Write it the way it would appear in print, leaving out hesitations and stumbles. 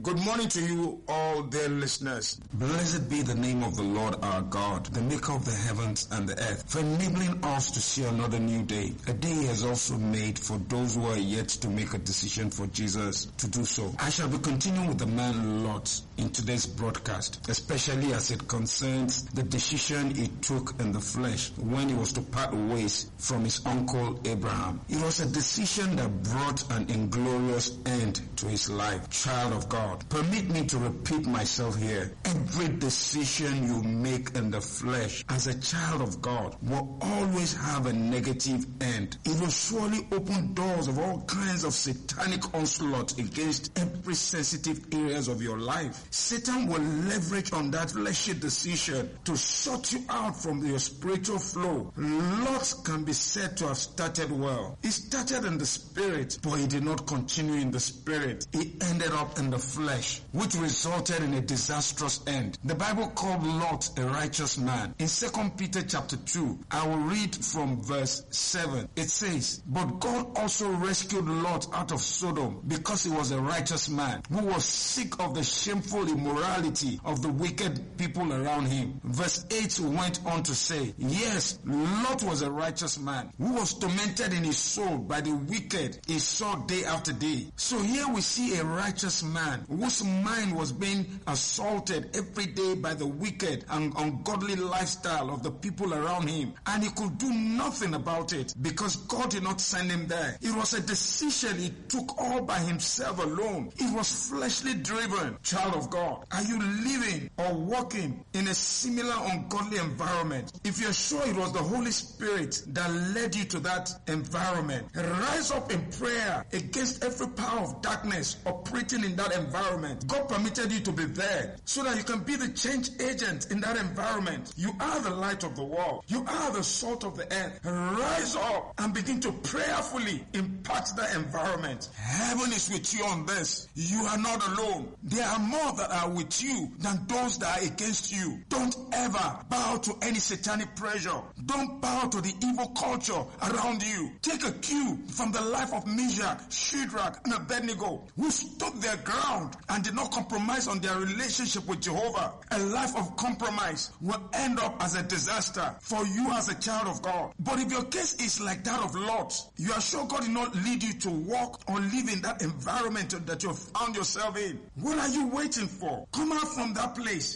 Good morning to you all, dear listeners. Blessed be the name of the Lord our God, the maker of the heavens and the earth, for enabling us to see another new day. A day he has also made for those who are yet to make a decision for Jesus to do so. I shall be continuing with the man Lot in today's broadcast, especially as it concerns the decision he took in the flesh when he was to part ways from his uncle Abraham. It was a decision that brought an inglorious end to his life. Child of God, permit me to repeat myself here. Every decision you make in the flesh as a child of God will always have a negative end. It will surely open doors of all kinds of satanic onslaught against every sensitive areas of your life. Satan will leverage on that fleshy decision to shut you out from your spiritual flow. Lot can be said to have started well. He started in the spirit, but he did not continue in the spirit. He ended up in the flesh, which resulted in a disastrous end. The Bible called Lot a righteous man. In 2 Peter chapter 2, I will read from verse 7. It says, "But God also rescued Lot out of Sodom because he was a righteous man who was sick of the shameful immorality of the wicked people around him." Verse 8 went on to say, yes, Lot was a righteous man who was tormented in his soul by the wicked he saw day after day. So here we see a righteous man whose mind was being assaulted every day by the wicked and ungodly lifestyle of the people around him, and he could do nothing about it because God did not send him there. It was a decision he took all by himself alone. It was fleshly driven. Child of God, are you living or walking in a similar ungodly environment? If you're sure it was the Holy Spirit that led you to that environment, rise up in prayer against every power of darkness operating in that environment. God permitted you to be there so that you can be the change agent in that environment. You are the light of the world. You are the salt of the earth. Rise up and begin to prayerfully impact that environment. Heaven is with you on this. You are not alone. There are more that are with you than those that are against you. Don't ever bow to any satanic pressure. Don't bow to the evil culture around you. Take a cue from the life of Meshach, Shadrach, and Abednego, who stood their ground and did not compromise on their relationship with Jehovah. A life of compromise will end up as a disaster for you as a child of God. But if your case is like that of Lot, you are sure God did not lead you to walk or live in that environment that you found yourself in. What are you waiting for? Come out from that place